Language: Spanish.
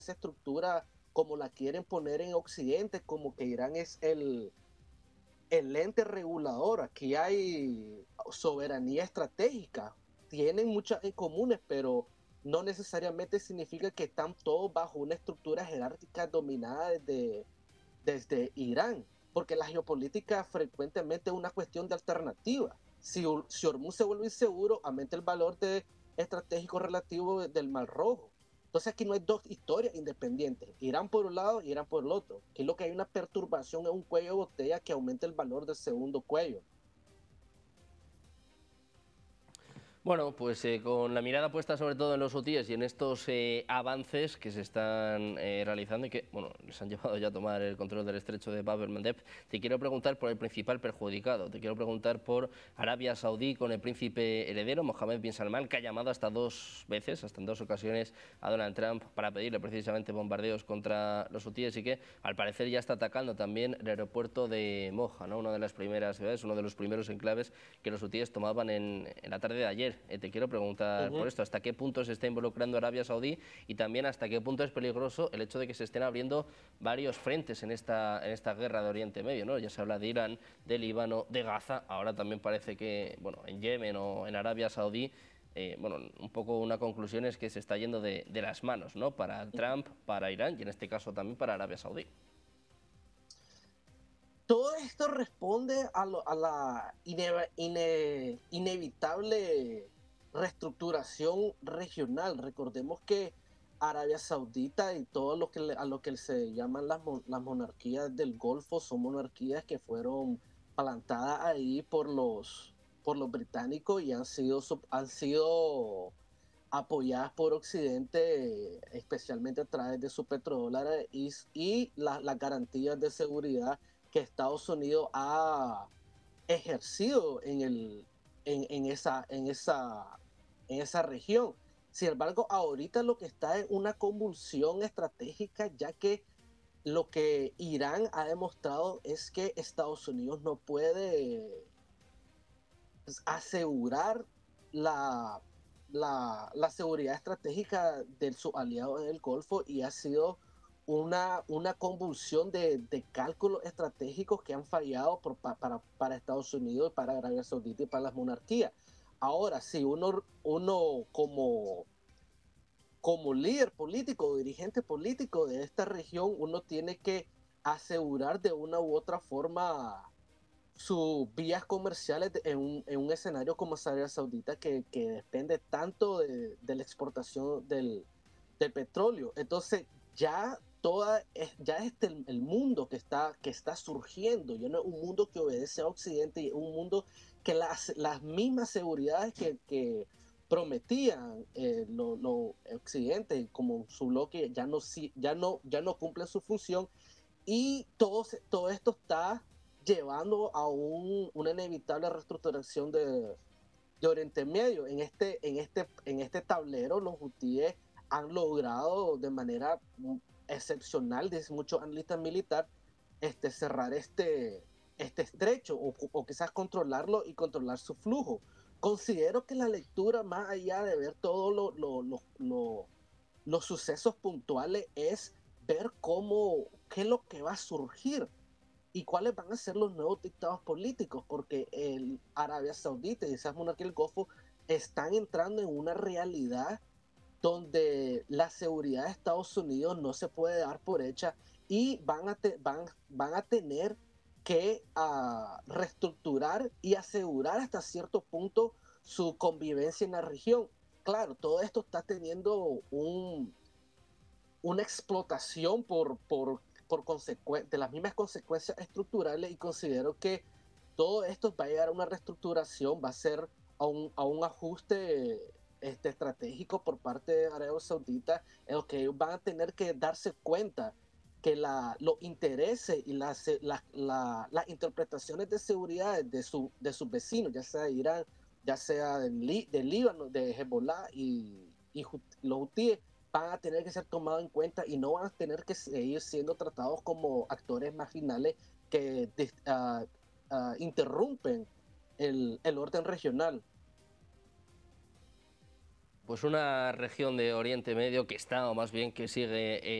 esa estructura como la quieren poner en Occidente, como que Irán es el ente regulador. Aquí hay soberanía estratégica, tienen muchas en comunes, pero no necesariamente significa que están todos bajo una estructura jerárquica dominada desde Irán, porque la geopolítica frecuentemente es una cuestión de alternativa. Si Hormuz se vuelve inseguro, aumenta el valor estratégico relativo del Mar Rojo. Entonces aquí no hay dos historias independientes, Irán por un lado y Irán por el otro. Aquí lo que hay una perturbación en un cuello de botella que aumenta el valor del segundo cuello. Bueno, pues con la mirada puesta sobre todo en los hutíes y en estos avances que se están realizando y que, bueno, les han llevado ya a tomar el control del estrecho de Bab el-Mandeb, te quiero preguntar por el principal perjudicado. Te quiero preguntar por Arabia Saudí con el príncipe heredero, Mohammed bin Salman, que ha llamado hasta 2 veces, hasta en 2 ocasiones, a Donald Trump para pedirle precisamente bombardeos contra los hutíes y que, al parecer, ya está atacando también el aeropuerto de Moja, ¿no? Una de las primeras ciudades, uno de los primeros enclaves que los hutíes tomaban en la tarde de ayer. Te quiero preguntar por esto, ¿hasta qué punto se está involucrando Arabia Saudí y también hasta qué punto es peligroso el hecho de que se estén abriendo varios frentes en esta guerra de Oriente Medio, ¿no? Ya se habla de Irán, de Líbano, de Gaza, ahora también parece que, bueno, en Yemen o en Arabia Saudí, bueno, un poco una conclusión es que se está yendo de las manos, ¿no? Para Trump, para Irán y en este caso también para Arabia Saudí. Todo esto responde a la inevitable reestructuración regional. Recordemos que Arabia Saudita y todo a lo que se llaman las monarquías del Golfo son monarquías que fueron plantadas ahí por los británicos y han sido apoyadas por Occidente, especialmente a través de su petrodólar y las garantías de seguridad que Estados Unidos ha ejercido en esa región. Sin embargo, ahorita lo que está es una convulsión estratégica, ya que lo que Irán ha demostrado es que Estados Unidos no puede asegurar la, la seguridad estratégica de sus aliados en el Golfo y ha sido una convulsión de cálculos estratégicos que han fallado para Estados Unidos, para Arabia Saudita y para las monarquías. Ahora, si uno como líder político o dirigente político de esta región, uno tiene que asegurar de una u otra forma sus vías comerciales en un escenario como Arabia Saudita que depende tanto de la exportación del petróleo. Entonces ya el mundo que está surgiendo, ya no es un mundo que obedece a Occidente, es un mundo que las mismas seguridades que prometían los Occidente como su bloque ya no cumplen su función y todo esto está llevando a una inevitable reestructuración de Oriente Medio. En este tablero, los hutíes han logrado de manera excepcional, dicen muchos analistas militares, cerrar este estrecho o quizás controlarlo y controlar su flujo. Considero que la lectura, más allá de ver todos los sucesos puntuales, es ver qué es lo que va a surgir y cuáles van a ser los nuevos dictados políticos, porque el Arabia Saudita y esas monarquías del Golfo están entrando en una realidad donde la seguridad de Estados Unidos no se puede dar por hecha y van a tener que reestructurar y asegurar hasta cierto punto su convivencia en la región. Claro, todo esto está teniendo una explotación de las mismas consecuencias estructurales y considero que todo esto va a llegar a una reestructuración, va a ser a un ajuste estratégico por parte de Arabia Saudita, en lo que ellos van a tener que darse cuenta que los intereses y las interpretaciones de seguridad de sus vecinos, ya sea de Irán, ya sea del Líbano, de Hezbollah y los hutíes, van a tener que ser tomados en cuenta y no van a tener que seguir siendo tratados como actores marginales que interrumpen el orden regional. pues una región de Oriente Medio que está, o más bien que sigue